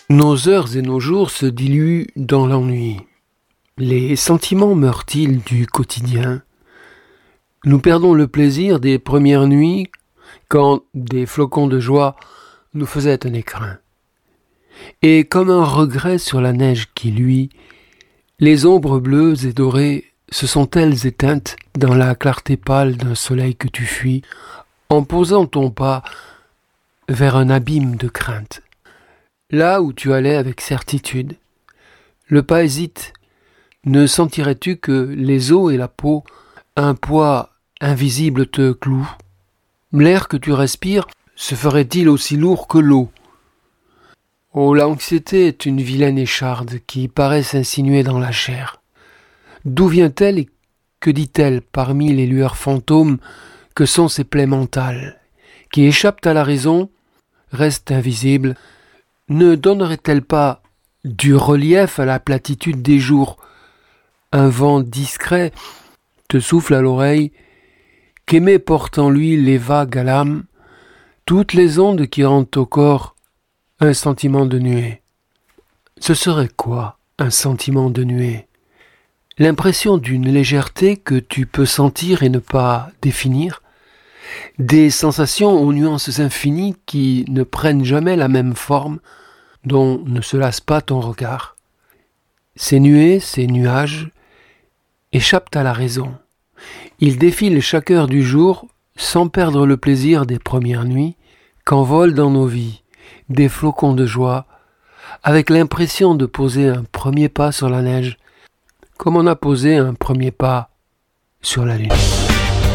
Nos heures et nos jours se diluent dans l'ennui. Les sentiments meurent-ils du quotidien? Nous perdons le plaisir des premières nuits quand des flocons de joie nous faisaient un écrin. Et comme un regret sur la neige qui luit, les ombres bleues et dorées se sont-elles éteintes dans la clarté pâle d'un soleil que tu fuis, en posant ton pas vers un abîme de crainte. Là où tu allais avec certitude, le pas hésite. Ne sentirais-tu que les os et la peau, un poids invisible te clouent? L'air que tu respires se ferait-il aussi lourd que l'eau? Oh, l'anxiété est une vilaine écharde qui paraît s'insinuer dans la chair. D'où vient-elle et que dit-elle parmi les lueurs fantômes que sont ces plaies mentales, qui échappent à la raison, restent invisibles? Ne donnerait-elle pas du relief à la platitude des jours? Un vent discret te souffle à l'oreille, qu'aimer porte en lui les vagues à l'âme, toutes les ondes qui rendent au corps un sentiment de nuée. Ce serait quoi, un sentiment de nuée? L'impression d'une légèreté que tu peux sentir et ne pas définir, des sensations aux nuances infinies qui ne prennent jamais la même forme, dont ne se lasse pas ton regard. Ces nuées, ces nuages, échappent à la raison. Ils défilent chaque heure du jour sans perdre le plaisir des premières nuits, qu'envolent dans nos vies des flocons de joie, avec l'impression de poser un premier pas sur la neige, comme on a posé un premier pas sur la lune.